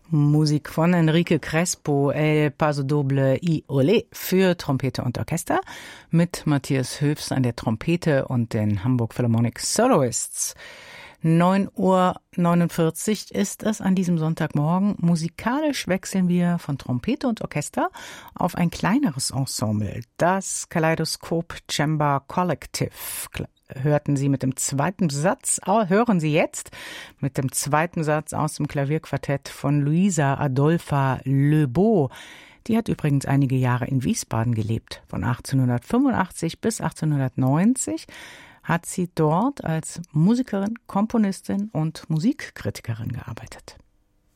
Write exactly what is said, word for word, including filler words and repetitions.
Musik von Enrique Crespo, El Paso Doble y Olé für Trompete und Orchester mit Matthias Höfs an der Trompete und den Hamburg Philharmonic Soloists. neun Uhr neunundvierzig ist es an diesem Sonntagmorgen. Musikalisch wechseln wir von Trompete und Orchester auf ein kleineres Ensemble, das Kaleidoskop Chamber Collective. Hörten Sie mit dem zweiten Satz, hören Sie jetzt mit dem zweiten Satz aus dem Klavierquartett von Luisa Adolpha Lebeau. Die hat übrigens einige Jahre in Wiesbaden gelebt. Von achtzehnhundertfünfundachtzig bis achtzehnhundertneunzig hat sie dort als Musikerin, Komponistin und Musikkritikerin gearbeitet.